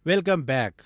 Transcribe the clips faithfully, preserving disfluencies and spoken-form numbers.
Welcome back.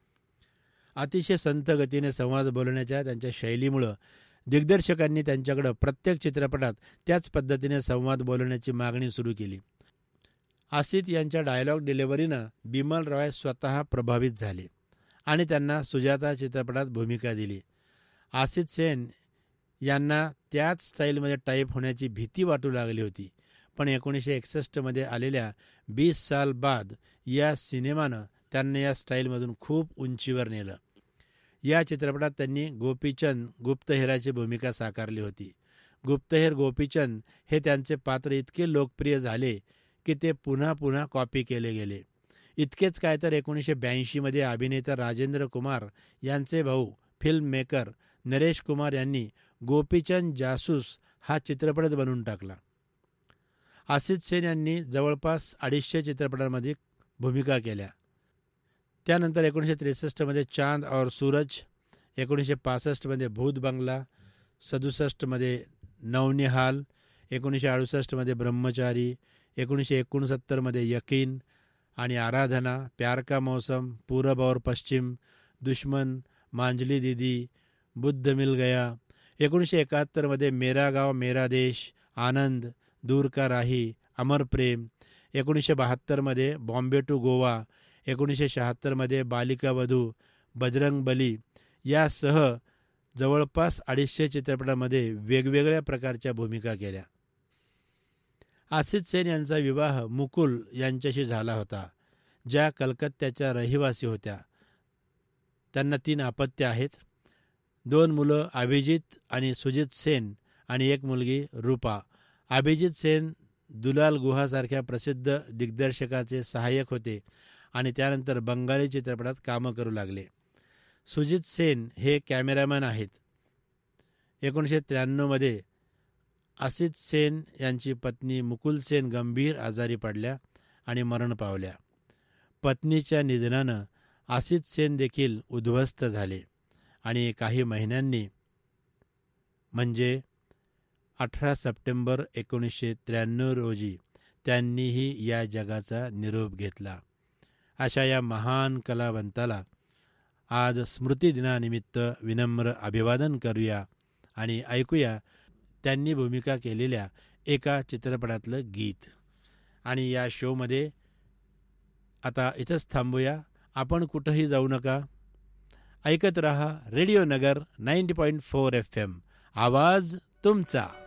अतिशय संथ गतीने संवाद बोलण्याच्या त्यांच्या शैलीमुळं दिग्दर्शकांनी त्यांच्याकडं प्रत्येक चित्रपटात त्याच पद्धतीने संवाद बोलण्याची मागणी सुरू केली. आसित यांच्या डायलॉग डिलिव्हरीनं बिमल रॉय स्वतः प्रभावित झाले आणि त्यांना सुजाता चित्रपटात भूमिका दिली. आसित सेन यांना त्याच स्टाईलमध्ये टाईप होण्याची भीती वाटू लागली होती, पण एकोणीसशे एकसष्टमध्ये आलेल्या बीस साल बाद या सिनेमानं त्यांना या स्टाईलमधून खूप उंचीवर नेलं. या चित्रपटात त्यांनी गोपीचंद गुप्तहेराची भूमिका साकारली होती. गुप्तहेर गोपीचंद हे त्यांचे पात्र इतके लोकप्रिय झाले की ते पुन्हा पुन्हा कॉपी केले गेले. इतकेच काय तर एकोणीसशे ब्याऐंशीमध्ये अभिनेता राजेंद्र कुमार यांचे भाऊ फिल्म मेकर नरेश कुमार यांनी गोपीचंद जासूस हा चित्रपट बनवून टाकला. आसित सेन यांनी जवळपास अडीचशे चित्रपटांमध्ये भूमिका केल्या. त्यानंतर एकोणीसशे त्रेसष्टमध्ये चांद और सूरज, एकोणीसशे पासष्टमध्ये भूत बंगला, सदुसष्टमध्ये नवनिहाल, एकोणीसशे अडुसष्टमध्ये ब्रह्मचारी, एकोणीसशे एकोणसत्तरमध्ये यकीन आणि आराधना, प्यार का मौसम, पूरब और पश्चिम, दुश्मन, मांजली दीदी, बुद्ध मिल गया, एकोणीसशे एकाहत्तरमध्ये मेरा गाव मेरा देश, आनंद, दूर का राही, अमर प्रेम, एकोणीसशे बहात्तरमध्ये बॉम्बे टू गोवा, एकोणीसशे शहात्तरमध्ये बालिका वधू, बजरंग बली यासह जवळपास अडीचशे चित्रपटांमध्ये वेगवेगळ्या प्रकारच्या भूमिका केल्या. आसित सेन यांचा विवाह मुकुल यांच्याशी झाला होता, ज्या कलकत्त्याच्या रहिवासी होत्या. त्यांना तीन अपत्य आहेत, दोन मुलं अभिजित आणि सुजित सेन आणि एक मुलगी रूपा. अभिजित सेन दुलाल गुहासारख्या प्रसिद्ध दिग्दर्शकाचे सहाय्यक होते आणि त्यानंतर बंगाली चित्रपटात कामं करू लागले. सुजित सेन हे कॅमेरामॅन आहेत. एकोणीसशे त्र्याण्णवमध्ये आसित सेन यांची पत्नी मुकुल सेन गंभीर आजारी पडल्या आणि मरण पावल्या. पत्नीच्या निधनानं आसित सेन देखील उद्ध्वस्त झाले आणि काही महिन्यांनी म्हणजे अठरा सप्टेंबर एकोणीसशे त्र्याण्णव रोजी त्यांनीही या जगाचा निरोप घेतला. अशा या महान कलावंताला आज स्मृतिदिनानिमित्त विनम्र अभिवादन करूया आणि ऐकूया त्यांनी भूमिका केलेल्या एका चित्रपटातलं गीत. आणि या शोमध्ये आता इथंच थांबूया. आपण कुठंही जाऊ नका. ऐकत रहा रेडिओ नगर ninety point four F M, आवाज तुमचा.